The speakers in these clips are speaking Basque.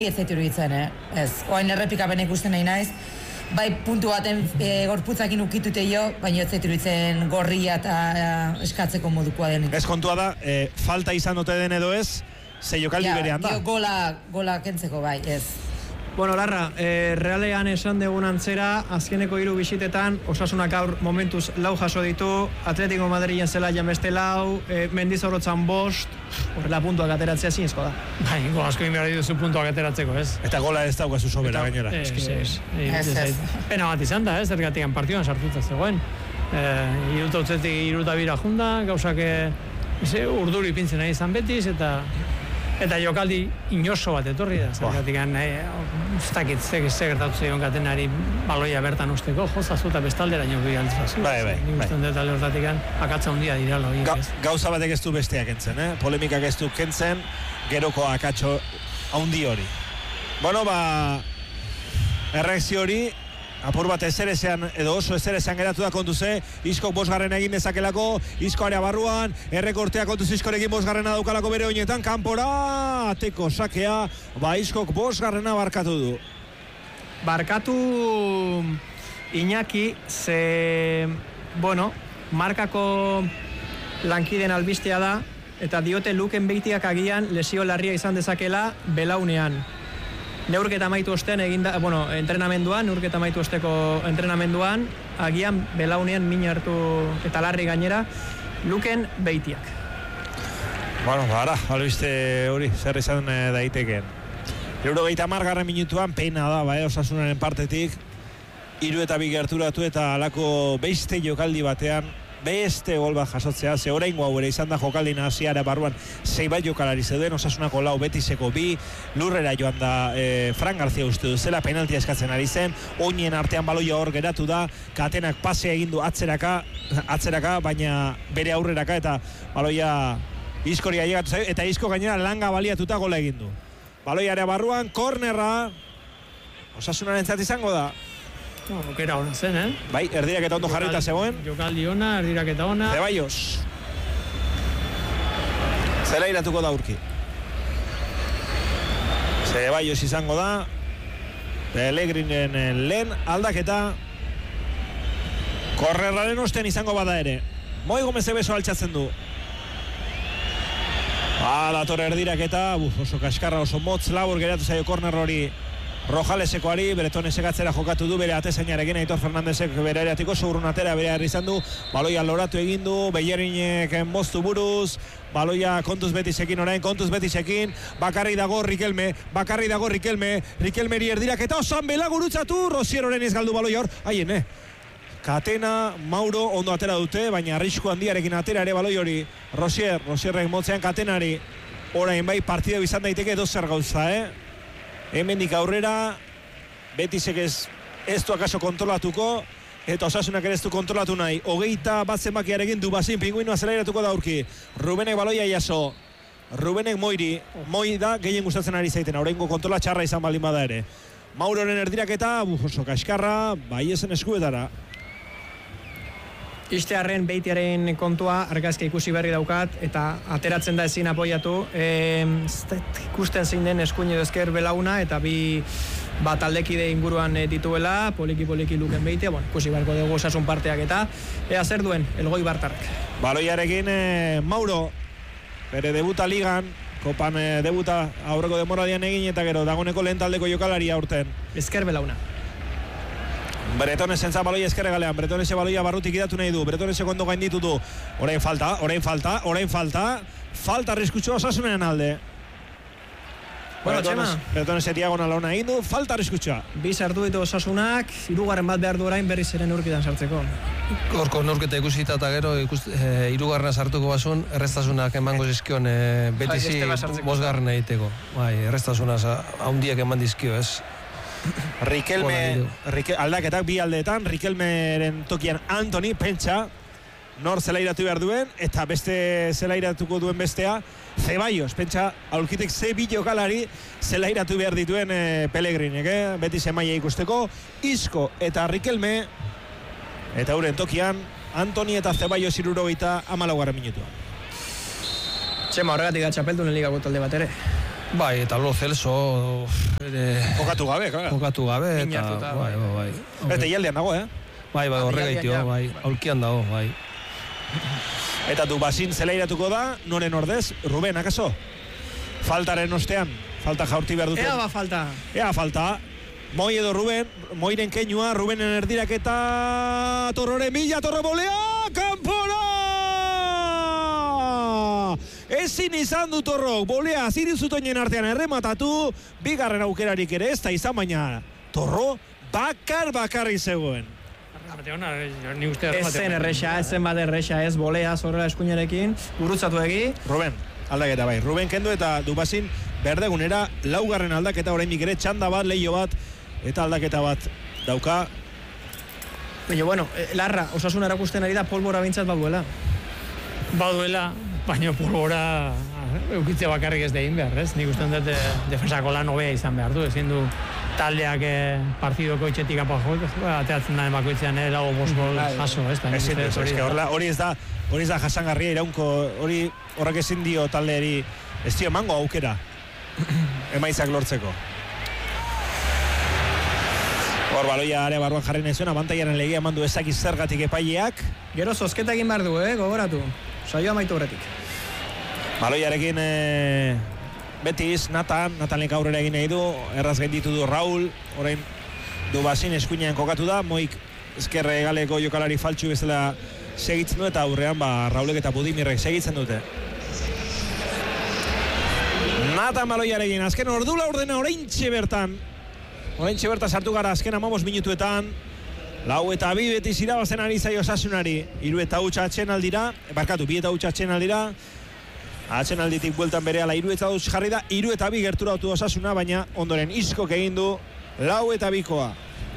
Ez zaitu iruditzen, ez. Oain errepikapen ikusten nahi naiz, bai puntu baten gorputzakin ukitute jo, baina ez zaitu iruditzen gorria eta eskatzeko modukoa denik. Ez kontua da, falta izan dute den edo ez, ze jokaldi berean da. Gola kentzeko bai, ez. Bueno, Larra, Realean esan degun antzera, azkeneko 3 bisitetan, Osasunak gaur momentuz 4 jaso ditu, Atletico Madrilen Zelaian beste 4, Mendizorrotzan 5, horrela puntuak ateratzea zinezko da. Bai, asko egin behar dituzu puntuak ateratzeko, ez? Eta gola ez daukazu sobera gainera. Ez. Pena bat izan da, ez? Zergatikan partiduan sartuta zegoen. Irutotzetik 3 junda, gauzak urduri pintzen nahi izan betiz, eta jokaldi inoso bat etorri da, zergatikan ez dakit ze gertatu zeion Katenari baloia bertan usteko, jozazu eta bestaldera nio bialtzazu. Bai. Nik usten dut alde hortatikan akatza hundia dirala horiek, ez? Gauza batek ez du besteak kentzen, polemikak ez du kentzen, geroko akatxo haundi hori. Bueno, erreakzio hori, apur bat ezerezean, edo oso ezerezean geratu da kontuze, Iskok 5. egin dezakelako, Isko area barruan, errekortea kontuz Iskorekin 5. daukalako bere oinetan, kanpora, ateko sakea, Iskok 5. barkatu du. Barkatu Iñaki, markako lankiden albistea da, eta diote Luken Beitiak agian lesio larria izan dezakela belaunean. Neurketa amaitu ostean neurketa amaitu osteko entrenamenduan, agian belaunean min hartu eta larri gainera, Luken Beitiak. Bueno, albiste hori, zer izan daitekeen. 70. minutuan, peina da, Osasunaren partetik, 3 eta 2 gerturatu eta alako beste jokaldi batean, beste gol bat jasotzea, ze oraingo hau ere izan da jokaldi nahaziara barruan 6 bat jokalari zeuden, Osasunako 4, Betiseko 2, lurrera joan da Fran García uste duzela, penaltia eskatzen ari zen, oinien artean baloia hor geratu da, Katenak pasea egin du atzeraka, baina bere aurreraka eta baloia Iskoria llegatu zaio, eta Isko gainera langa baliatuta gola egin du. Baloiarea barruan, kornerra, Osasunaren zat izango da. Okera hona zen, Bai, erdirak eta ondo jarrita zegoen. Jokaldi ona, erdirak eta ona. Zeballos. Zela iratuko da urki. Zeballos izango da. Pellegrinen lehen aldaketa. Kornerraren osten izango bada ere. Moi Gomez Ebeso altxatzen du. Dator erdirak eta oso kaskarra, oso motz labur geratu zaio korner hori Rojalesekoari, Bretonesek atzera jokatu du bere atezainarekin, Aitor Fernandezek bere areatiko zurrun atera bere izan du, baloia loratu egin du, Bellerinek moztu buruz, baloia kontuz Betisekin orain, bakarri dago Rikelme, Rikelmeri erdirak eta osan bela gurutzatu, Rosieroren ez galdu baloia hor, haien, Katena, Mauro, ondo atera dute, baina arrisku handiarekin atera ere baloi hori, Rosierrek motzean Katenari, orain bai partida bizan daiteke dozer gauza, Hemendik aurrera, Betisek ez du akaso kontrolatuko, eta Osasunak ere ez du kontrolatu nahi. 21 zenbakiarekin du Bazin, Pinguinoa zelairatuko da urki. Rubenek baloia jaso. Rubenek Moi da gehien gustatzen ari zaiten, oraingo kontrola txarra izan baldin bada ere. Mauroren erdiraketa, oso kaskarra, bai esen eskuetara. Istearren Beitiaren kontua argazki ikusi berri daukat eta ateratzen da ezin apoiatu. Ikusten zein den eskuin edo ezker belauna eta bi taldekide inguruan dituela, poliki Luken Beitia, ikusi beharko dugu Osasun parteak eta zer duen Elgoi Bartarrak. Baloiarekin Mauro, bere debuta ligan, kopan debuta aurreko demoradian egin eta gero dagoneko lehen taldeko jokalaria urten. Ezker belauna. Bretonesen zabaloia ezkerre galean, Bretonese baloia barrutik idatu nahi du, Bretonese kondo gainditu du, orain falta, arriskutsua Osasunaren alde. Bueno, Txema. Bretonese diagonala ona egin du, falta arriskutsua. Bi sartu ditu Osasunak, 3. bat behar du orain berriz ere neurketan sartzeko. Horko neurketa ikusita eta gero, 3. sartuko basun, erreztasunak emango zizkion Betisi 5. egiteko. Erreztasunaz haundiak eman dizkio, ez? Rikelme, aldaketak bi aldeetan, Rikelmeren tokian Antoni, pentsa, nor zelairatu behar duen, eta beste zelairatuko duen bestea, Zeballos, pentsa, aurkitek ze bi jokalari zelairatu behar dituen Pellegrinek, beti zemaia ikusteko, Isko eta Rikelme, eta uren tokian, Antoni eta Zeballos 74 minutua. Txema, horregatik da txapeldunen ligako talde bat ere. Bai, eta Lo Celso jokatu gabe, eta bai. Bete ialdean dago, Bai, horregaitio, bai, aulkian dago, bai. Eta Dubazin zelairatuko da, noren ordez, Ruben, akaso? Faltaren ostean, falta jaurti behar duten. Ea falta. Moi edo Ruben, Moiren keinua, Rubenen erdiraketa, Torroren mila, Torro bolea, kanpora! Ezin izan du Torrok, bolea, zirizutoinen artean errematatu, bigarren aukerarik ere ez da izan, baina Torro bakarri zegoen. Ez zen erresa, ez zen bat erresa, ez bolea zorrela eskuinarekin, gurutzatu egi. Ruben, aldaketa bai, Ruben kendu eta Dubazin berdegunera, laugarren aldaketa oraindik ere, txanda bat, leio bat, eta aldaketa bat dauka. Baina, bueno, Larra, Osasun erakusten ari da polbora bintzat baduela. Baina polbora eukitzea bakarrik ez dein behar, ez? Nik ustean dut defensako lan hobea izan behar du, ezin du taldeak partidoko itxetik ateatzen da emakoitzean lago bosgol jaso, ez? Hori ez da jasangarria iraunko, horrek ezin dio taldeari, ez dio emango aukera emaitzak lortzeko. Hor baloia are barruan jarri nahi zuen, abantaiaren legia emandu ezakiz zergatik epaileak. Gero zozketa egin behar du, gogoratu. Saio amaitu horretik. Baloiarekin betiz, Natanek aurrera egin nahi du, erraz gainditu du Raul, orain Dubazin eskuinean kokatu da, Moik ezkerre galeko jokalari faltsu bezala segitzen du, eta aurrean Raulek eta Budimirrek segitzen dute. Natan baloiarekin, azken ordula ordena oraintxe bertan sartu gara azken 15 minutuetan, 4-2 betiz irabazen ari zaio Osasunari, 3-huts atxenaldira, 2 atxenaldira, atxenalditik bueltan berehala 3-2 jarri da, 3-2 gerturatu Osasuna, baina ondoren Iskok egin du 4-2koa.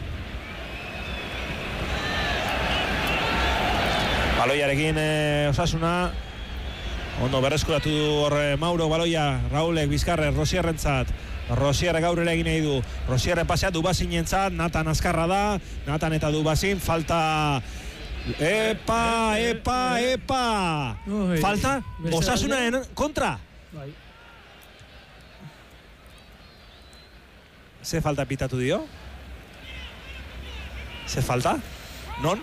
Baloiarekin Osasuna, ondo berreskuratu du horre Mauro baloia, Raulek Bizkarre, Rosierrentzat, Rosierre gaurrera egin nahi du, Rosierre pasea Dubazinentzat, Natan azkarra da, Natan eta Dubazin, falta... Epa! Falta? Osasunaren kontra? Ze falta pitatu dio? Ze falta? Non?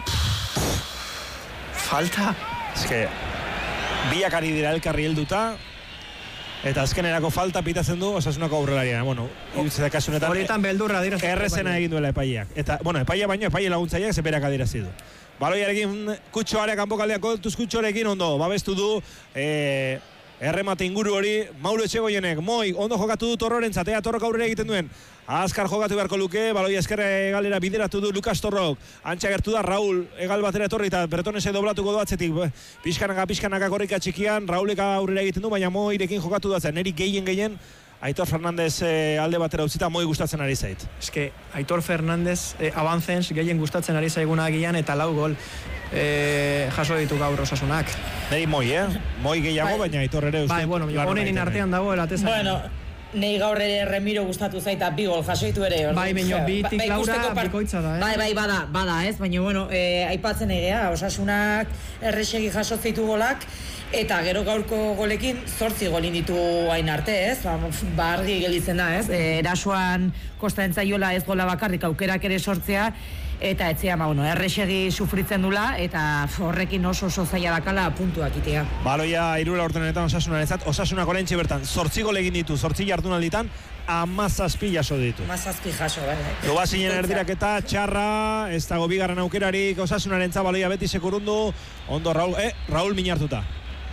Falta? Ez que... biak ari dira elkarri helduta, eta azkenerako falta pitatzen du Osasunako aurrelarian. Bueno, kasunetan horietan beldurra dira. Errezena egin duela epaileak. Eta, bueno, epaile laguntzaileak zeperak adirazi du. Baloiarekin Kutxoare kanpokaldeak kontuz Kutxoarekin ondo, babestu du erremate inguru hori, Mauro Etxegoienek, Moi, ondo jokatu du Torroren zatea, Torrok aurrera egiten duen, azkar jokatu beharko luke, baloia eskerra egalera bideratu du Lukas Torrok, antxa gertu da Raul, egal batera etorri eta Bretonese doblatuko doatzetik, pixkanaka korrika txikian, Rauleka aurrera egiten du, baina Moirekin jokatu doatzen, neri gehien, Aitor Fernandez alde batera utzita Moi gustatzen ari zait. Eske, Aitor Fernandez avanzens gehien gustatzen ari zaiguna agian eta 4 gol jaso ditu gaur Osasunak. Nei Moi, Moi gehiago, baina Aitor ere uste. Bai, bueno, honen artean dago elatezan. Bueno, nei gaur ere Remiro gustatu zaita 2 gol jaso ditu ere. Bai, baina bitik Laura bikoitza da, Bai, bada, ez, baina bueno, aipatzen egea, Osasunak errexegi jaso zeitu golak, eta gero gaurko golekin 8 golin ditu hain arte, ez? Argi gelditzen da, ez? Erasoan kosta entzaiola ez gola bakarrik aukerak ere sortzea, eta etzea, errexegi sufritzen dula, eta horrekin oso zaila dakala puntuak itea. Baloia 3 urtenetan Osasunarentzat, Osasunak oraintxe bertan 8 gol egin ditu, 8 jardunalditan, 17 jaso ditu. 17 jaso, bai. Dubazinen erdiraketa, txarra, ez dago bigarren aukerarik, Osasunarentzat baloia beti sekurundu, ondo Raul minartuta.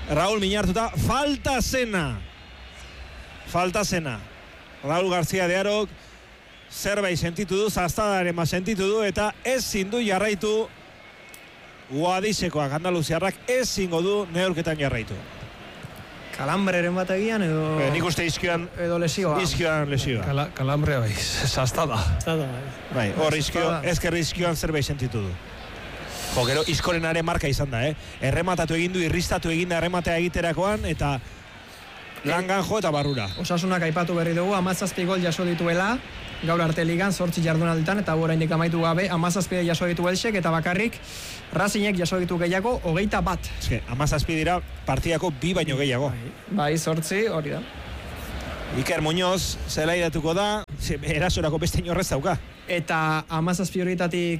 Falta zena. Raul García de Arok zerbait sentitu du, zaztadaren sentitu du, eta ezin du jarraitu Guadisekoak, Andaluziarrak ezingo du neurketan jarraitu. Kalambreren bat egian edo... Nik uste izkioan... Edo lesioa. Izkioan lesioa. Kalambrea bai, zaztada. Bai, hor ezkerri izkioan zerbait sentitu du. Gero Iskorenaren marka izan da, errematatu egin du, irristatu egin da errematea egiterakoan, eta langan jo eta barrura. Osasunak aipatu berri dugu, 17 gol jaso dituela, gaur arte ligan, 8 jardunalditan, eta oraindik amaitu gabe, 17 jaso ditu Elxek, eta bakarrik Razinek jaso ditu gehiago, 21. 17 dira partidako 2 baino gehiago. Bai, 8 hori da. Iker Muñoz zelairatuko da, erasorako beste inorrez dauka. Eta 17 horietatik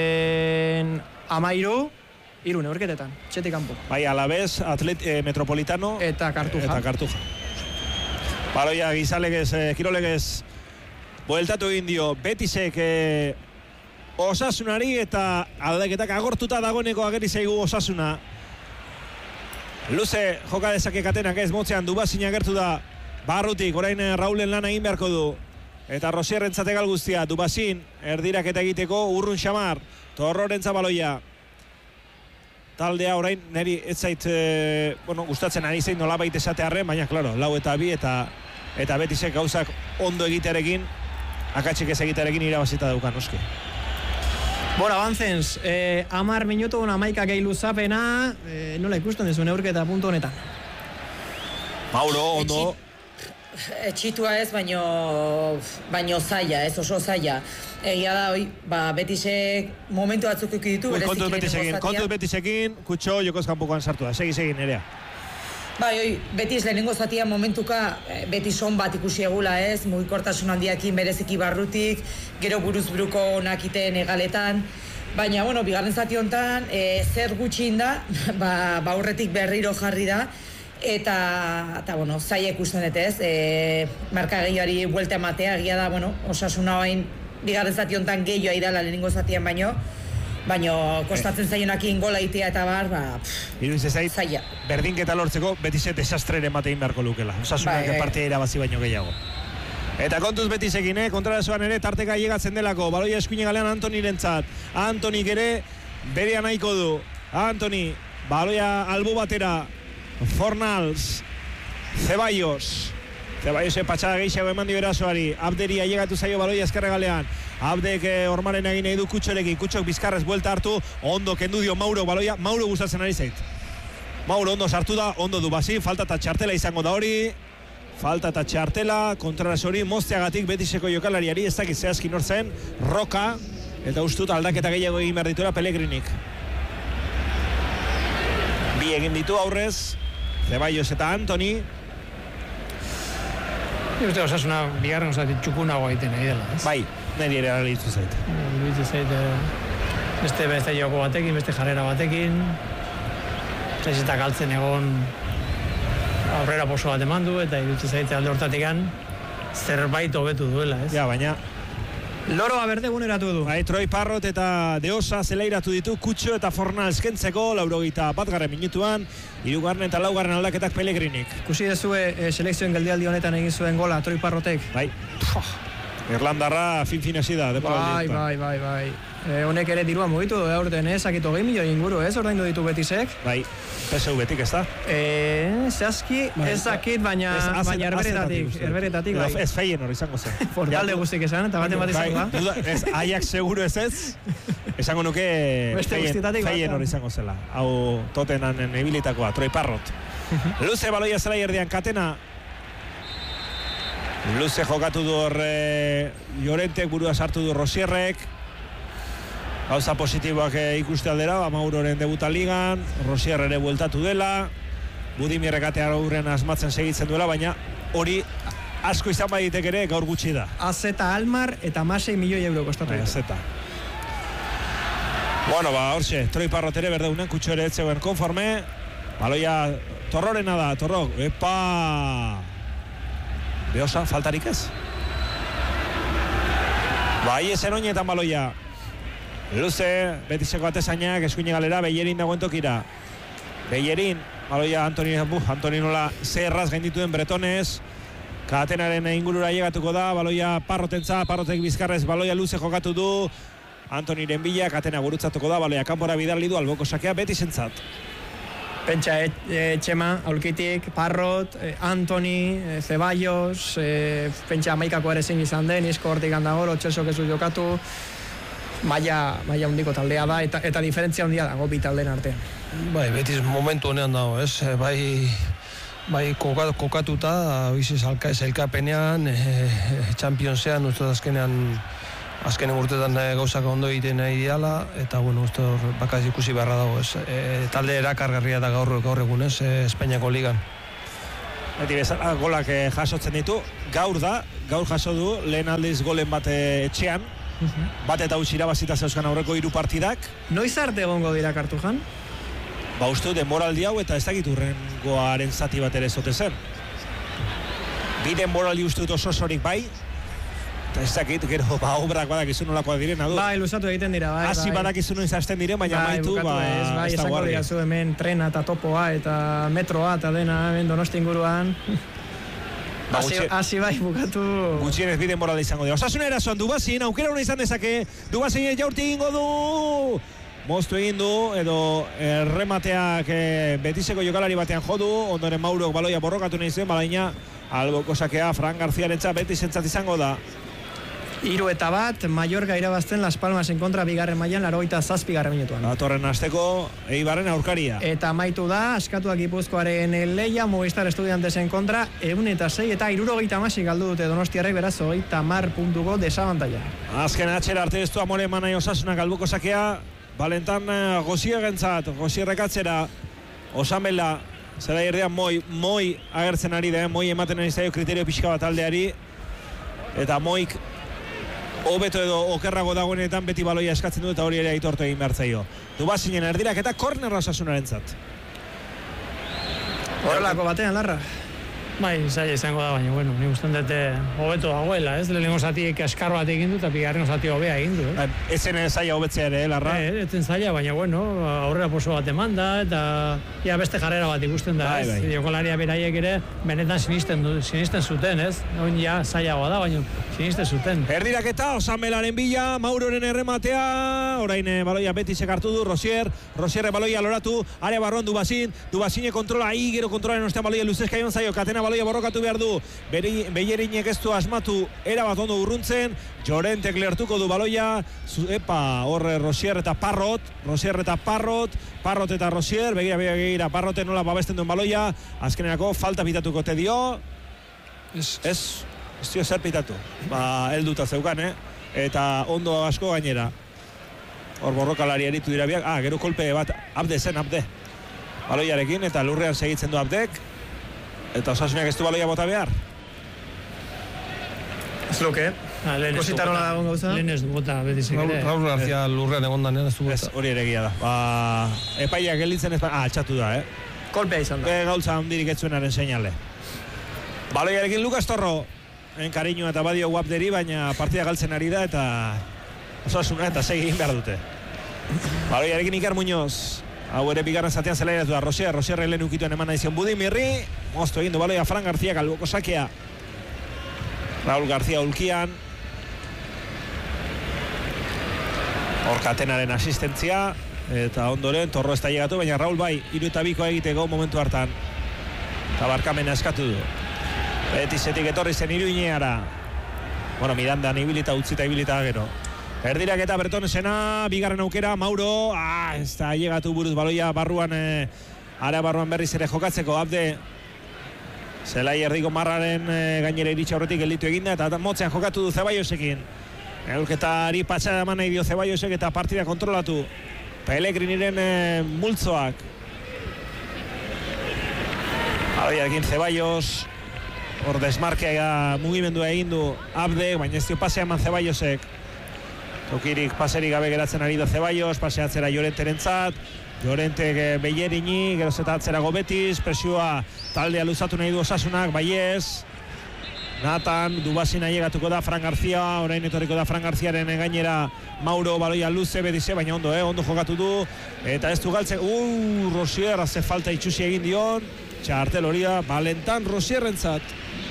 13, 3 neurketetan, txetik kanpo. Bai, Alavés, Metropolitano eta Kartuja. Baloia Gizalegez, Kirolegez bueltatu egin dio Betisek Osasunari eta aldaketak agortuta dagoeneko ageri zaigu Osasuna. Luze joka dezake Katenak ez motzean Dubazin agertu da barrutik, orain Raulen lana egin beharko du. Eta Rosierrentzat egal guztia, Dubazin erdiraketa egiteko Urrun Xamar, Torrorentza baloia. Taldea orain niri ez zait gustatzen ari zein nolabait esatearren, baina claro, 4-2 eta Betisek gauzak ondo egitearekin, akatsik ez egitearekin irabazita daukan noski. Bueno, Abantzens, 10 minutu, 11 gehi luzapena, nola ikusten dezu neurketa puntu honetan? Mauro, ondo. Etxitua ez, baino zaila, ez oso zaila. Egia da, Betisek momentu batzuk ditu. Kontuz Betisekin, Kutxo, jokoz kanpokoan sartu da. Segi Nerea. Betis lehenengo zatian momentuka Betis on bat ikusi egula ez, mugikortasun handiakin bereziki barrutik, gero buruz buruko onakiten egaletan, baina, bigarren zati honetan, zer gutxin da, aurretik berriro jarri da, eta zaila ikusten dut ez, markagaiari buelta ematea, egia da, Osasuna bain, bigarren zati honetan gehioa idala lehenengo zatian baino kostatzen zaionakin gola itea eta zaila. Berdinketa lortzeko Betiset desastrere ematein beharko lukela. Osasunak partia irabazi baino gehiago. Eta kontuz Betisekin, kontrarezoan ere tarteka llegatzen delako. Baloia eskuine galean Antonirentzat. Antonik ere berea nahiko du. Antoni, baloia albo batera. Fornals, Ceballos patxada gehiago eman dio erasoari. Abderi ailegatu zaio baloia eskerre galean. Abdek ormaren egin nahi du Kutxorekin. Kutxok bizkarrez buelta hartu. Ondo kendu dio Mauro baloia. Mauro gustatzen ari zait. Mauro ondo sartu da. Ondo du Bazin. Falta eta txartela izango da hori. Falta eta txartela. Kontraraz hori mozteagatik Betiseko jokalariari. Ez dakit zehazki nortzen. Roka. Eta ustut aldaketa gehiago egin behar dituela Pellegrinik. Bi egin ditu aurrez. Ceballos eta Antoni. Uste Osasuna bigarren osatik txukunagoa egiten nahi dela, ez? Bai, niri ere aralitzu zait. Iruditzen zait, beste joko batekin, beste jarrera batekin. Eta galtzen egon aurrera poso bat eman du, eta iruditzen zait alde hortatikan zerbait hobetu duela, ez? Ja, baina Loroa berde guneratu du. Bai, Troy Parrot eta Deosa zelairatu ditu Kutxo eta Fornals kentzeko 81. minutuan, 3. eta 4. aldaketak Pellegrinik. Kusi dezue selekzioen geldialdi honetan egin zuen gola Troy Parrotek. Bai. Irlandarra fin hasi da. Bai. Honek ere dirua mugitu du aurten, zakit 20 milioi inguru, ez ordaindu ditu Betisek. Bai, PSV betik ez da? Zehazki ez zakit, baina herberetatik bai. Ez feien hori izango zen. Portalde guztik esan, eta baten bat izango da. Ez, Ajax seguro ez, esango nuke feien hori izango zela. Hau Tottenhamen ebilitakoa, Troy Parrot. Luze baloia zela erdian Katena. Luze jokatu du Llorentek, burua sartu du Rosierrek. Gauza positiboak ikuste aldera, Mauroren debuta ligan, Rosier ere bueltatu dela, Budimirrek atea aurrean asmatzen segitzen duela, baina hori asko izan baditek ere gaur gutxi da. Azeta Almar eta 16 milioi euro kostatu. Azeta. Bueno, horxe, Troy Parrot ere berdeunen, Kutxo ere etzegoen konforme, baloia Torrorena da, Torrok, epa! Beosa, faltarik ez? Bai, ezen oinetan baloia. Luze, Betiseko atezainak, eskuine galera, Bellerin dagoen tokira. Bellerin, baloia Antoni nola zerraz gaindituen Bretonez. Katenaren ingurura llegatuko da, baloia Parrotentza, Parrotek bizkarrez, baloia Luze jokatu du. Antoniren bila, Katena gurutzatuko da, baloia kanpora bidali du, alboko sakea Betisentzat. Pentsa Txema, aulkitik, Parrot, Antoni, Ceballos, pentsa amaikako ere zin izan den, izko hortik handagoro, Txelsok ez du jokatu. Maia hundiko taldea da, eta diferentzia hundia dago bi taldeen artean. Bai, Betis momentu honean dago, ez? Bai kokatuta, biziz elkapenean, Championsean, uste azkenen urtetan gauzak ondo egiten nahi diala, eta uste bakaz ikusi beharra dago, ez? Talde erakargarria da gaur egun, ez? Espainiako ligan. Beti bezala golak jasotzen ditu. Gaur jaso du, lehen aldiz golen bat etxean. Bat eta huts irabazita zeuzkan aurreko 3 partidak. Noiz arte egongo dira Kartujan? Uste dut denboraldi hau eta ez dakit hurrengoaren zati bat ere zote zen. Bi denboraldi uste dut osorik bai. Eta ez dakit, gero, obrak badakizu nolakoa direna du. Bai, luzatu egiten dira, bai. Hasi badakizu noiz hasten diren, baina maitu, bai, esango dira zu hemen trena eta topoa eta metroa eta dena hemen Donosti inguruan. Hasi bai, bukatu. Gutxienez bi denboraldi izango dira. Osasuna erasoan Dubazin, aukera hona izan dezake. Dubazin jaurti egingo du. Moztu egin du, edo remateak Betiseko jokalari batean jodu, ondoren Maurok baloia borrokatu nahi zuen, balaina alboko sakea Fran Garziarentzat Betisentzat izango da. 3-1, Mallorca irabazten Las Palmas en kontra bigarren mailan 87. minutuan. Datorren asteko Eibarren aurkaria. Eta amaitu da, askatuak Gipuzkoaren leia, Movistar Estudiantesen kontra 106 eta 76 galdu dute Donostiarrek, beraz 30 puntuko desabantaila. Azken atxera arte ez du amore manai Osasuna alboko sakea, Valentan Gosierrek atzera, Osamela, zera irdean moi agertzen ari da, moi ematen ari zaio kriterio pixka bat aldeari, eta moik hobeto edo okerrago dagoenetan beti baloia eskatzen du eta hori ere aitortu egin behar zaio. Dubazinen erdirak eta kornerra Osasunarentzat. Horrelako batean, Larra? Bai, zaila izango da, baina, bueno, nik usten dute hobeto dagoela, ez? Lehenengo zatiek askar bat egin du, eta bigarrengo zati hobea egin du, Ezen zaila hobetzea ere, Larra? Etzen zaila, baina, bueno, aurrera poso bat eman da, eta ja beste jarrera bat ikusten da, ez? Jokalaria beraiek ere, benetan sinisten zuten, ez? Oin ja zailagoa da, baina sinisten zuten. Erdiraketa, Osamelaren bila, Mauroren errematea, orain baloia Betisek hartu du, Rosierre baloia loratu, area barruan Dubazine kontrola, gero kontrolaren ostean baloia luzezka ion zaio, Katena baloia borrokatu behar du, Bellerinek ez du asmatu, erabat ondo urruntzen, Llorentek lehertuko du baloia, horre Rosier eta Parrot, Parrot eta Rosier, begira, Parroten nola babesten duen baloia, azkenerako falta pitatuko te dio, ez dio zer pitatu, helduta zeukan, eta ondo asko gainera, hor borrokalari eritu dira biak, gero kolpe bat, Abde, baloiarekin, eta lurrean segitzen du Abdek, eta Osasunak ez du baloia bota behar. Ez luke, kositarola dagoen gauza. Lehen ez du bota Betisek ere. Raúl García lurrean egondan ez du bota. Hori ere egia da. Epaiak gelditzen ez, altxatu da, Kolpea izan da. Gautza handirik etzuenaren seinale. Baloiarekin Lucas Torro, kariño eta badio Abderi, baina partida galtzen ari da, eta Osasuna eta segi egin behar dute. Baloiarekin Iker Muñoz. Hau ere bigarren zatean zelairatu da Rosierre lehen ukituen eman nahizion Budimirri, moztu egin du baloia Fran García alboko sakea. Raúl García ulkian. Hor Katenaren asistentzia, eta ondoren Torro ez da llegatu, baina Raúl bai, 3-2 egiteko momentu hartan. Eta barkamena eskatu du. Betisetik etorri zen Iruñeara. Bueno, Mirandan ibilita, utzita ibilita gero. Erdirak eta Bertonesena, bigarren aukera, Mauro, ez da llegatu buruz baloia barruan, area barruan berriz ere jokatzeko, Abde, zelai erdiko marraren gainera iritsa horretik gelditu eginda, eta motzean jokatu du Zeballosekin. Eulketari patxada eman nahi dio Zeballosek eta partida kontrolatu. Pellegriniren multzoak. Baloiarekin Zeballos, hor desmarkea mugimendua egin du Abde, baina ez dio pasea eman Zeballosek. Tokirik paserik gabe geratzen ari da Zeballos, paseatzera Llorenterentzat, Llorentek Bellerini, geroz eta atzerago Betis, presioa taldea luzatu nahi du Osasunak, baiez. Nathan, Dubazina llegatuko da Fran García, orain etorriko da Fran Garciaren gainera Mauro baloia luze Betise, baina ondo jokatu du, eta ez du galtzen, Rosier, ze falta itxusi egin dion, txartel hori da, Valentan Rosierrentzat.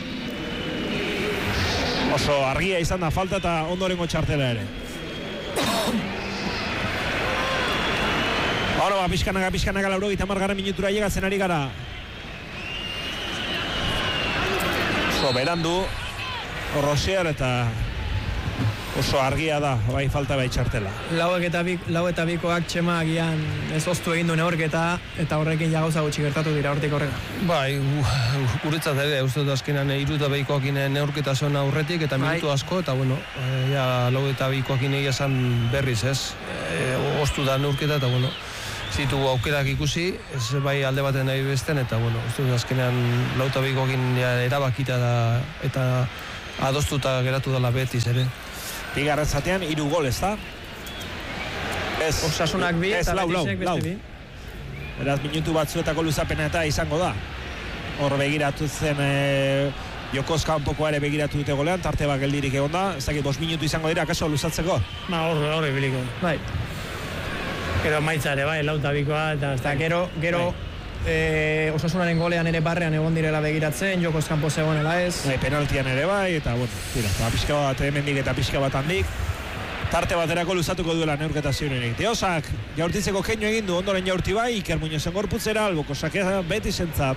Oso argia izan da falta eta ondorengo txartela ere. Hora, pixkanaga, 80 minutura llegatzen ari gara. Oso berandu, Rosier eta oso argia da, bai falta bai txartela. Lau eta bikoak txema agian ez oztu egin du neorketa, eta horrekin jagauza gutxi gertatu dira hortik horrega. Bai, guretzat ere, uste dut azkenan 3-2 neorketa zuen aurretik, eta minutu asko, eta bueno, lau eta bikoak egia esan berriz, ez? Oztu da neorketa, eta bueno, ditugu aukerak ikusi, ez bai alde baten nahi besten, eta bueno, ez dut azkenean lauta bikokin erabakita da, eta adostuta geratu dela Betis ere. Bigarren zatean 3 gol, ez da? Ez, Osasunak bi eta Betisek beste bi. Beraz, minutu batzuetako luzapena eta izango da. Hor begiratu zen Jokoz kanpokoa ere begiratu dute golean, tarte bat geldirik egon da, ez dakit 5 minutu izango dira, kaso luzatzeko? Horre biliko. Bai. Gero maitzare, bai, lauta bikoa, eta gero Osasunaren golean ere barrean egon direla begiratzen, Jokoz kanpo zegoenela ez. Penaltian ere bai, eta bueno, tira, pixka bat hemendik eta pixka bat handik. Tarte baterako luzatuko duela neurketa ziurenik. Deosak jaurtitzeko keinu egin du, ondoren jaurti bai, Iker Muñozen gorputzera, alboko sakea Betisentzat.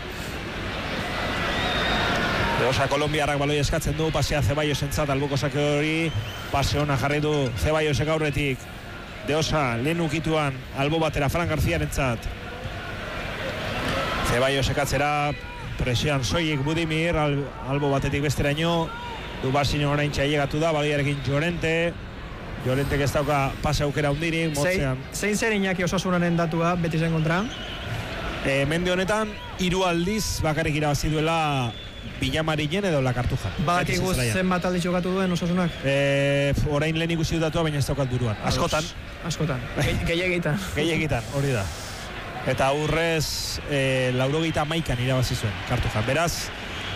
Deosa Kolombiarrak baloi eskatzen du, pasea Zeballosentzat, alboko sake hori, pase ona jarri du Zeballosek aurretik. Deosa lehen ukituan, albo batera Fran Garziarentzat. Zeballosek atzera, presioan soilik Budimir, albo batetik besteraino, Dubasino orain txailegatu da, baloiarekin Llorentek ez dauka pase aukera hundirik, motzean. Zein zer Iñaki Osasunaren datua Betisen kontra? Mende honetan, 3 aldiz bakarrik irabazi duela Villamarinen edo La Cartuja. Badakigu zenbat aldiz jokatu duen Osasunak? Orain lehen ikusi datua, baina ez daukat buruan. Askotan. Gehiegitan, hori da. Eta aurrez 91an irabazi zuen Cartuja. Beraz,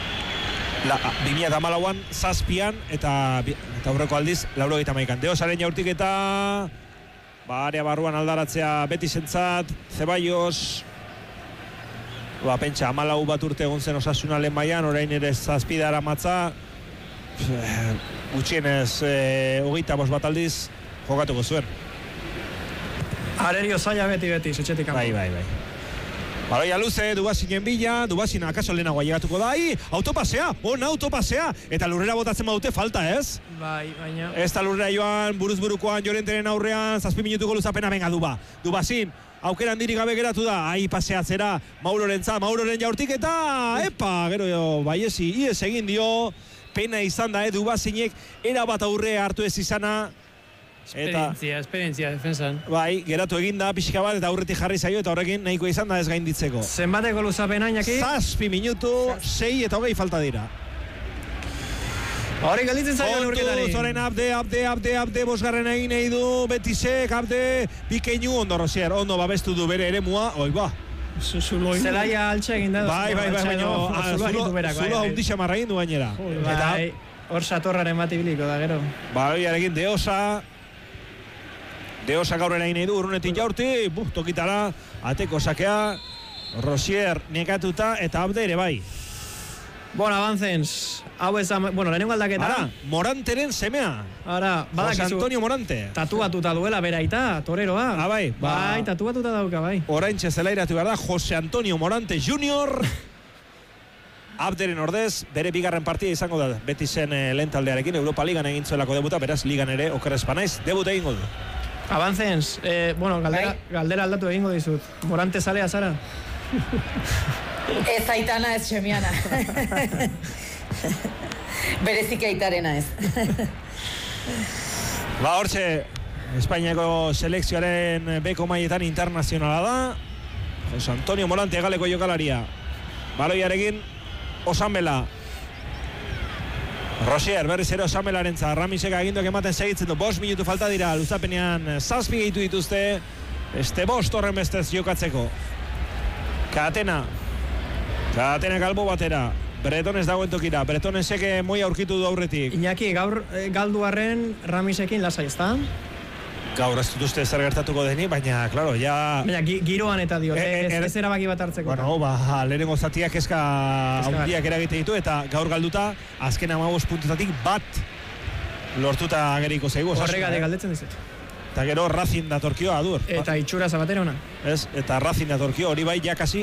2014an, 7an eta aurreko aldiz 91an. Deosaren jaurtik eta area barruan aldaratzea Betisentzat, Zeballos, pentsa, 14 bat urte egon zen Osasuna lehen mailan, orain ere 7 daramatza, gutxienez 25 bat aldiz jokatuko zuen. Arerio zaila beti, etxetik kanpo. Bai. Baloia luze, Dubasinen bila, Dubasin akaso lehenagoa llegatuko da, autopasea, eta lurrera botatzen badute falta, ez? Bai, baina... Ez da lurrera joan, buruz-burukoan, Llorenteren aurrean, 7 minutuko luzapena, venga, Dubasin, aukera handirik gabe geratu da, paseatzera, Mauroren jaurtik eta, gero, baiesi, ies egin dio, pena izan da, Dubasinek, erabat aurre hartu ez izana, Esperientzia, defensan. Bai, geratu eginda, pixka bat, eta aurretik jarri zaio, eta horrekin nahiko izan da ez gainditzeko. Zenbateko luzapena, Iñaki? 7 minutu, 6 eta 20 falta dira. Hori galditzen zaio neurketari. Zoren abde, bosgarren egin nahi du, Betisek, abde, bikeinu, ondo Rosier, ondo babestu du bere eremua, Zelaia altxe egin da. Bai, baina, zulo haundixa marra egin du bainera. Bai, hor satorraren bat ibiliko da, gero. Bai, arekin Deosa gaurren egin nahi du, urrunetik jaurti, tokitara, ateko sakea, Rosier nekatuta eta abde ere bai. Bueno, avancens. Hau ez da, lehenengo aldaketa. Ara, Moranteren semea. Ara, badakizu. Jose Antonio Morante. Tatuatuta duela beraita, toreroa. Bai. Bai, tatuatuta dauka, bai. Oraintxe zelairatu behar da, Jose Antonio Morante Junior. Abderen ordez, bere bigarren partida izango da. Betisen lehen taldearekin, Europa Ligan egin zuelako debuta, beraz, Ligan ere okerrezpa naiz, debut egingo du. Avancens, galdera aldatu egingo dizut. Morante zalea zara? Ez Aitana, ez Xemiana. Berezik Aitarena ez. Hortxe, Espainiako selekzioaren beko maietan internazionala da. Jose Antonio Morante galeko jokalaria. Baloiarekin, Osanbela. Rosier, berriz ere Osanbelaren za. Ramisek aginduak ematen segitzen du. 5 minutu falta dira, luzapenean 7 gehitu dituzte. Beste 5 horren bestez jokatzeko. Katena galbo batera. Bretones dagoen tokira. Bretonesek moi aurkitu du aurretik. Iñaki, gaur galduarren Ramisekin lasai, ez da? Gaur ez dut uste zer gertatuko deni, baina, klaro, ja... Baina, giroan eta dio, ez erabaki bat hartzeko. Bueno, lehenengo zatiak kezka handiak eragite ditu, eta gaur galduta, azken 15 puntutatik bat lortuta ageriko zaigu. Horregatik galdetzen dizut. Eta gero Racing datorkio adur. Eta itxura zabatera ona. Ez, eta Racing datorkio, hori bai jakasi,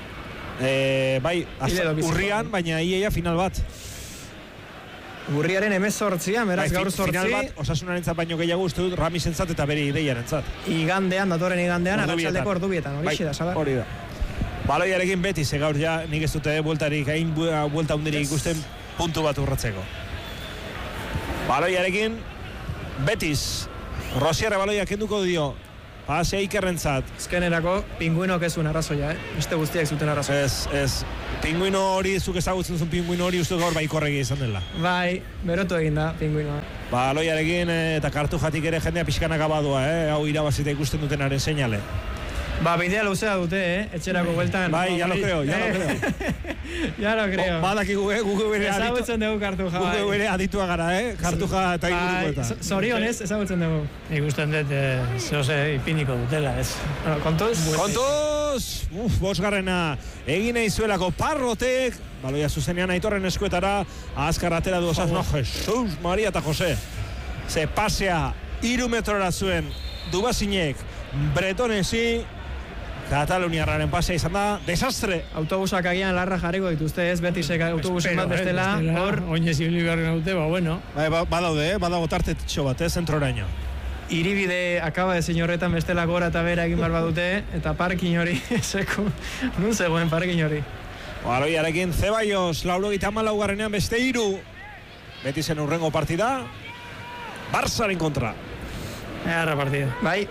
urrian, baina iaia final bat. Urriaren 18, beraz gaur 8. Final bat, Osasunarentzat baino gehiago uste dut Ramisentzat eta bere ideiarentzat. Datorren igandean, arratsaldeko ordubietan, hori da, sabar. Hori da. Baloiarekin Betis, gaur ja nik ez dute bueltarik, hain buelta hundirik ikusten puntu bat urratzeko. Baloiarekin Betis, Rosierre baloia kenduko dio. Pasea Ikerrentzat. Azkenerako pinguinok ez zuen arrazoia, beste guztiak zuten arrazoia. Ez. Pinguino hori, zuk ezagutzen zuen pinguino hori uste gaur baikorregi izan dela. Bai, berotu egin da, pinguinoa. Aloiarekin eta Kartujatik ere jendea pixkanak abadua, hau irabazita ikusten dutenaren seinale. Bidea luzea dute, etxerako bueltan. Bai, ya lo creo. Ya lo creo. Badaki gugu bere aditua. Ezagutzen dugu Kartuja. Gugu bere aditua gara, Kartuja eta inguruko. Zorionez, ezagutzen dugu. Ikusten dut, zehose ipiniko dutela, ez. Kontuz? Bosgarrena egin nahi zuelako Parrotek, baloia zuzenean Aitorren eskuetara, azkar atera du Osasuna, Jesus, Maria eta Jose. Ze pasea 3 metrora zuen Dubazinek, Bretonesi, Kataluniarraren pasea izan da, desastre. Autobusak agian larra jarriko dituzte, ez Betisek autobusen bat bestela. Hor, oinez ibili beharren haute, bueno. Badaude, badago tartetxo bat, zentroraino. Iribide akaba de señorretan bestela gora eta bera egin barba dute, eta parkin hori, nun zegoen parkin hori. Aloiarekin Zeballos, 94 beste 3. Betisen urrengo partida, Barsaren kontra. Erra partida. Bai.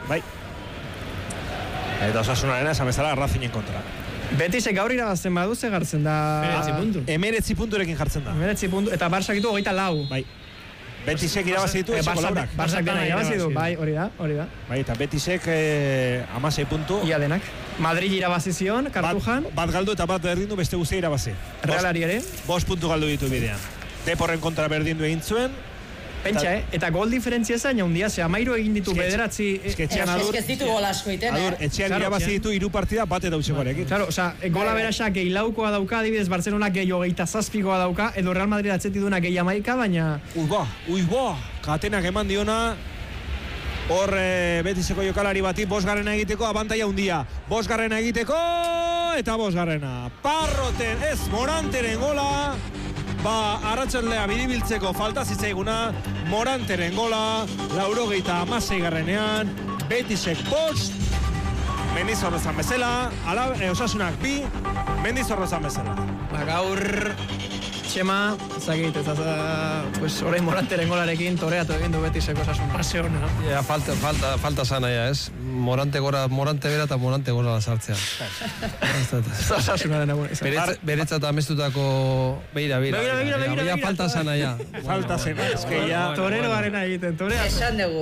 Eta Osasunarena esan bezala Racingen kontra. Betisek gaur irabazten badu ze gartzen da... 19 punturekin jartzen da. 19 puntu, eta Barsak ditu 24. Bai. Betisek irabazi ditu etxeko laurak. Barsak dena irabazi du, bai, hori da. Bai, eta Betisek 16 puntu. Ia denak. Madrid irabazi zion, Kartujan. Bat galdu eta bat berdindu beste guztia irabazi. Realari ere. 5 puntu galdu ditu bidean. Deporren kontra berdindu egin zuen. Pentsa, eta gol diferentzia zain handia, ze 13 egin ditu bederatzi... Etxean adur... Ez ditu gol asko iten, Etxean irabazi ditu 3 partida bat eta utxekoarekin. Claro, oza, gola beraxa gehi laukoa dauka, adibidez Barcelona gehi 27koa dauka, edo Real Madrid atzeti duna gehi 11, baina... Uiba, katenak eman diona... Hor Betiseko jokalari bati 5. egiteko, abantaia handia. 5. egiteko, eta 5. Parroten, ez Moranteren gola... arratsaldea biribiltzeko falta zitzaiguna, Moranteren gola, 96. Betisek 5, Mendizorrozan bezala, Osasunak 2, Mendizorrozan bezala. Gaur, Txema, zagit, pues, orain Moranteren golarekin toreatu egin du Betisek Osasuna. Pase hona. Ja, falta sana ja, ez? Morante bera eta Morante gora sartzea. Osasunaren egun. Beretzat amestutako... Beira. Falta sana ja. Falta zena, eske ja... Torero garena egiten, toreatu. Esan dugu,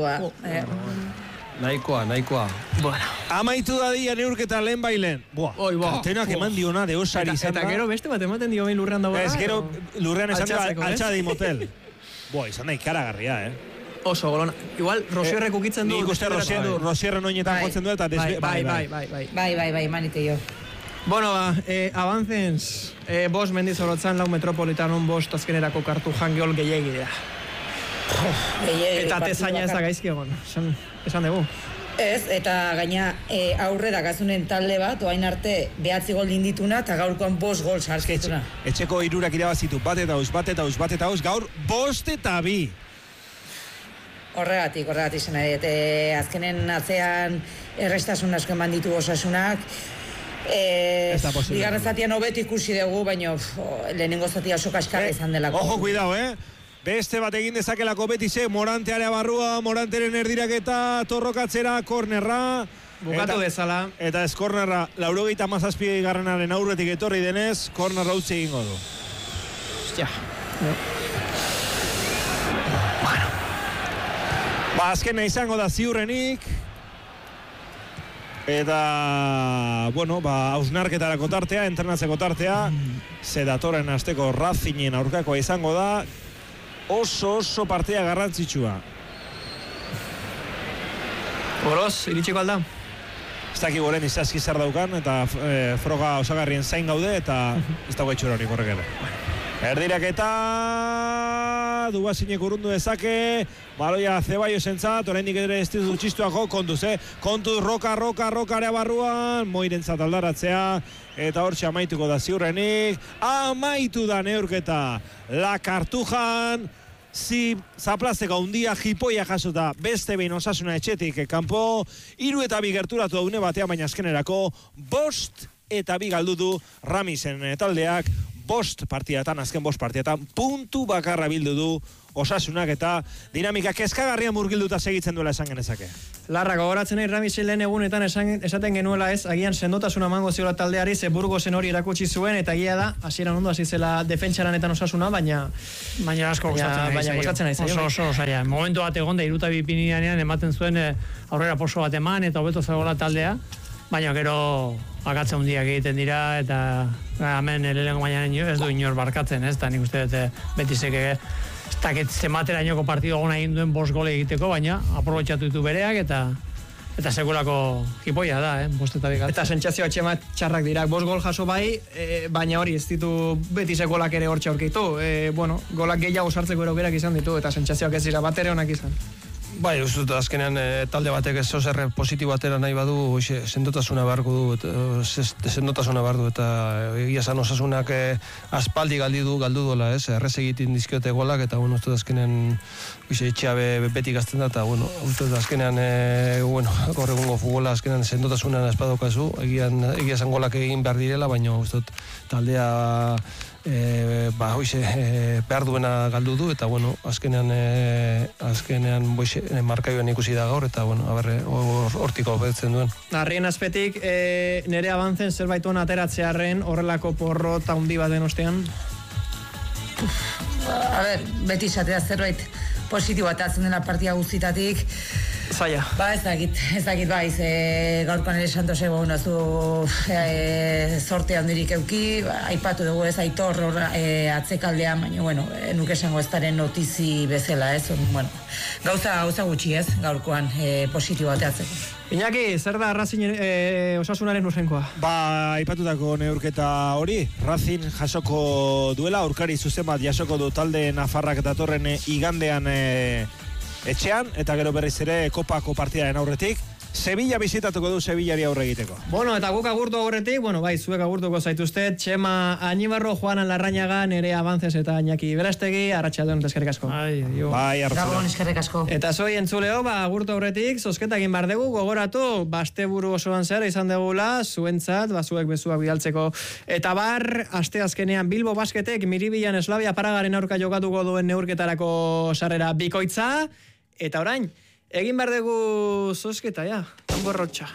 Nahikoa. Bueno. Amaitu da dia neurketa lehen bailen. Katenak eman diona de osari izan da. Eta gero beste bat ematen dio behin lurrean dagoela. Ez gero lurrean esan da altxadi motel. Izan da ikaragarria, Oso golona. Igual Rosierrek ukitzen du. Nik uste Rosierren oinetan jotzen du eta... Bai, manite jo. Bueno, avancens. 5 Mendizorrotzan, 4 Metropolitanon, 5 azkenerako Kartujan gol gehiagidea. Eta tezaina ez da gaizki egon. Esan dugu. Ez, eta gaina aurrera gazunen talde bat, oain arte 9 gol indituna, eta gaurkoan 5 gol sartzituna. Etxeko 3 irabazitu, bat eta uz, gaur 5 eta 2. Horregatik zena, azkenen atzean errestasun asko eman ditu Osasunak. Bigarren zatian hobet ikusi dugu, baina lehenengo zatia oso kaskarra izan delako. Ojo, cuidao, Beste bat egin dezakelako Betisek, Morantearea barrua, Moranteren erdiraketa, torrokatzera, kornerra. Bukatu dezala. Eta ez kornerra, 97. aurretik etorri denez, kornerra utzi egingo du. Hostia. Bueno. Azkena izango da ziurrenik. Eta, hausnarketarako tartea, entrenatzeko tartea, zedatoren asteko Racingen aurkakoa izango da. Oso partia garrantzitsua. Oroz, iritsiko alda? Ez dakik goren izazki zer daukan, eta froga osagarrien zain gaude, eta ez dago etxura hori korrek ere. Erdiraketa, Dubazinek urrundu dezake, baloia Zeballos entzat, oraindik ere ez ditu txistuako, kontuz roka area barruan, Moirentzat aldaratzea, eta hortxe amaituko da ziurrenik, amaitu da neurketa, La Kartujan, zaplazteko handia jipoia jasota beste behin Osasuna etxetik kanpo, 3 eta 2 gerturatu daune batean, baina azkenerako 5 eta 2 galdu du Ramisen taldeak, azken 5 partidatan, puntu bakarra bildu du Osasunak eta dinamika kezkagarria murgilduta segitzen duela esan genezake. Larra, gogoratzen nahi Ramisi lehen egunetan esaten genuela ez, agian sendotasuna emango ziola taldeari, ze Burgosen hori erakutsi zuen, eta egia da, hasieran ondo hasi zela defentsaranetan Osasuna, baina asko gustatzen nahi zaio. Oso zaila. Momentu bat egon da, iruta bipinianean ematen zuen aurrera poso bat eman, eta hobeto zegoela taldea, baina gero akatze hundiak egiten dira, eta hemen lehenengo baina ez du inor barkatzen, ez, eta nik uste dut Betisek ez dakit zematerainoko partido gona egin duen 5 gole egiteko, baina aprobetxatu ditu bereak eta sekulako jipoia da, bostetatik. Eta sentsazioa txemat txarrak dira, 5 gol jaso bai, baina hori ez ditu Betisek golak ere hortxe aurkitu. Golak gehiago sartzeko erokerak izan ditu, eta sentsazioak ez dira bat ere honak izan. Bai, uste dut azkenean talde batek ez zer positibo atera nahi badu, sendotasuna beharko du, sendotasuna behar du, eta egia esan Osasunak aspaldi galdu dola, errez egiten dizkiote golak, eta uste dut azkenean etxea beti gazten da, eta uste dut azkenean gaur egungo futbola azkenean sendotasunan espadokazu, egia esan golak egin behar direla, baina uste dut taldea behar duena galdu du, eta azkenean markaioan ikusi da gaur, eta hortiko betzen duen. Arrien azpetik, nire abantzen zerbait hona ateratzearen horrelako porrota handi baten ostean? Beti izatea zerbait positibo atatzen dela partia guztitatik. Zaila. Ez dakit baiz, gaurkoan ere Santos egon zu sorte handirik euki, aipatu dugu ez Aitor atzekaldean, baina, nuke esango ez daren notizi bezala, ez? Gauza gutxi ez, gaurkoan positibo ateatzeko. Iñaki, zer da Racing Osasunaren urrenkoa? Aipatutako neurketa hori, Racing jasoko duela, aurkari zuzen bat jasoko du talde Nafarrak datorren igandean etxean, eta gero berriz ere kopako partidaren aurretik, Sevilla bizitatuko du Sevillari aurre egiteko. Eta guk agurtu aurretik, zuek agurtuko zaituztet, Txema Añibarro, Juanan Larrañaga, Nerea Abances eta Iñaki Berastegi, arratsaldeon eta eskerrik asko. Bai, arratsaldeon. Eskerrik asko. Eta zoi entzuleo, agurtu aurretik, zozketa egin bar dugu, gogoratu, asteburu osoan zer izan degula, zuentzat, zuek bezuak bidaltzeko. Eta bar, asteazkenean Bilbo Basketek Miribilan Eslavia Paragaren aurka jokatuko duen neurketarako sarrera bikoitza, eta orain, egin behar dugu zozketa, tamborrotxa.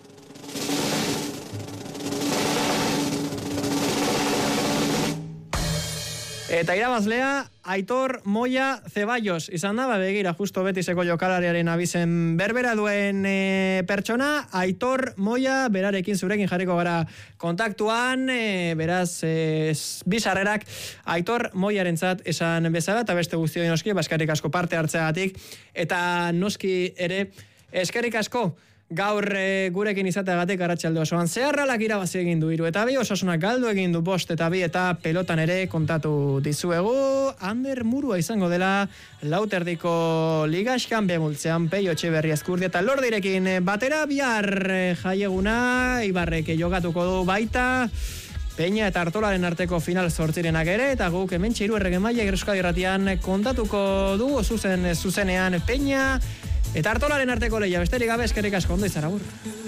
Eta irabazlea, Aitor Moya Zeballos. Izan da, begira, justo Betiseko jokalariaren abizen berbera duen pertsona, Aitor Moya, berarekin zurekin jarriko gara kontaktuan, beraz, bizarrerak Aitor Moyarentzat esan bezala, eta beste guztio noski, eskerrik asko parte hartzeagatik, eta noski ere, eskerrik asko, gaur gurekin izateagatik arratsalde osoan Zeharralak irabazi egin du 3-2, Osasunak galdu egin du 5-2 eta pelotan ere kontatu dizuegu. Ander Murua izango dela lauterdiko ligaskan bemultzean Peio Etxeberria Ezkurdia eta Lordirekin batera bihar jaieguna Ibarrek jokatuko du baita Peña eta Artolaren arteko final 8renak ere, eta guk hemen Txiru Errege Maila Euskadi Irratian kontatuko du zuzenean Peña eta Artolaren arteko lehia, besterik gabe eskerrik asko, ondo izan agur.